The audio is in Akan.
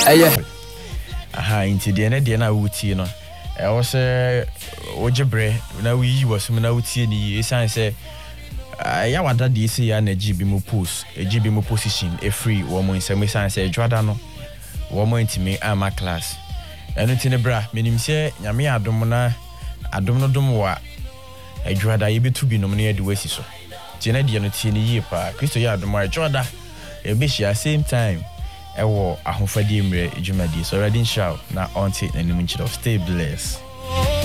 aha inti de na wutie no wo se ojebre na wi wasum na wutie ni esan se ya wada de isi ya na GB mo post GB mo position e free wo mo nsem esan se dwada no wo mo intimi ama class enu tine bra menim se nyame adom na adom no dom wa adwada ye betu bi no ne ye de wasi so tine de no tie ni yie pa Kristo ya adom adwada e be share same time ewo ahofadi emre ejumadi so ready shout na onti na nim nchiro stay blessed.